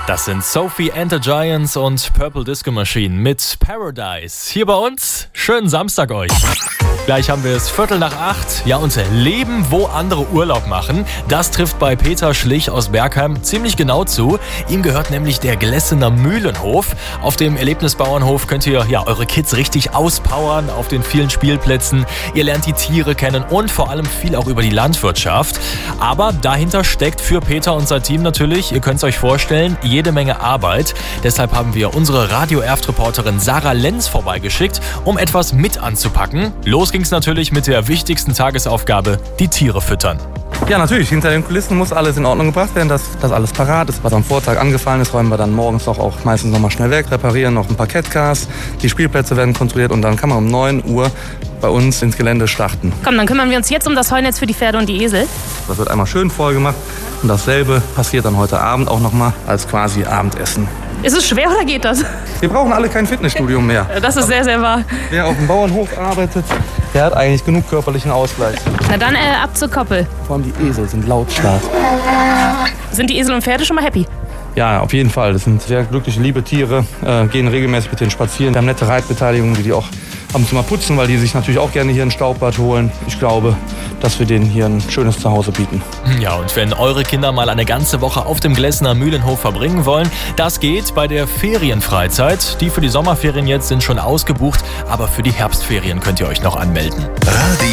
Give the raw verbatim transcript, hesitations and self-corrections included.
Das sind Sophie and the Giants und Purple Disco Machine mit Paradise. Hier bei uns, schönen Samstag euch. Gleich haben wir es Viertel nach acht. Ja, und Leben, wo andere Urlaub machen, das trifft bei Peter Schlich aus Bergheim ziemlich genau zu. Ihm gehört nämlich der Glessener Mühlenhof. Auf dem Erlebnisbauernhof könnt ihr ja eure Kids richtig auspowern auf den vielen Spielplätzen. Ihr lernt die Tiere kennen und vor allem viel auch über die Landwirtschaft. Aber dahinter steckt für Peter und sein Team natürlich, ihr könnt es euch vorstellen, jede Menge Arbeit. Deshalb haben wir unsere Radio-Erft-Reporterin Sarah Lenz vorbeigeschickt, um etwas mit anzupacken. Los ging es natürlich mit der wichtigsten Tagesaufgabe, die Tiere füttern. Ja, natürlich. Hinter den Kulissen muss alles in Ordnung gebracht werden, dass das alles parat ist. Was am Vortag angefallen ist, räumen wir dann morgens doch auch meistens noch mal schnell weg, reparieren noch ein paar Catcars. Die Spielplätze werden kontrolliert und dann kann man um neun Uhr bei uns ins Gelände starten. Komm, dann kümmern wir uns jetzt um das Heunetz für die Pferde und die Esel. Das wird einmal schön voll gemacht und dasselbe passiert dann heute Abend auch noch mal als quasi Abendessen. Ist es schwer oder geht das? Wir brauchen alle kein Fitnessstudio mehr. Das ist sehr, sehr wahr. Wer auf dem Bauernhof arbeitet, der hat eigentlich genug körperlichen Ausgleich. Na dann äh, ab zur Koppel. Vor allem die Esel sind lautstark. Sind die Esel und Pferde schon mal happy? Ja, auf jeden Fall. Das sind sehr glückliche, liebe Tiere, äh, gehen regelmäßig mit denen spazieren. Wir haben nette Reitbeteiligungen, die die auch ab und zu mal putzen, weil die sich natürlich auch gerne hier ein Staubbad holen. Ich glaube, dass wir denen hier ein schönes Zuhause bieten. Ja, und wenn eure Kinder mal eine ganze Woche auf dem Glessener Mühlenhof verbringen wollen, das geht bei der Ferienfreizeit. Die für die Sommerferien jetzt sind schon ausgebucht, aber für die Herbstferien könnt ihr euch noch anmelden. Radio